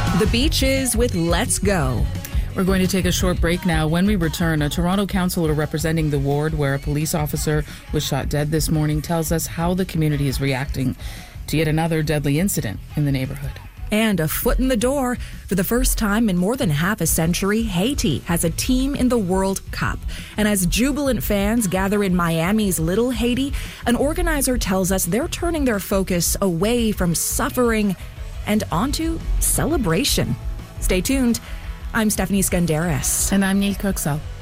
The Beaches with Let's Go. We're going to take a short break now. When we return, a Toronto councillor representing the ward where a police officer was shot dead this morning tells us how the community is reacting to yet another deadly incident in the neighborhood. And a foot in the door. For the first time in more than half a century, Haiti has a team in the World Cup. And as jubilant fans gather in Miami's Little Haiti, an organizer tells us they're turning their focus away from suffering and onto celebration. Stay tuned. I'm Stephanie Skandaris. And I'm Neil Coxell.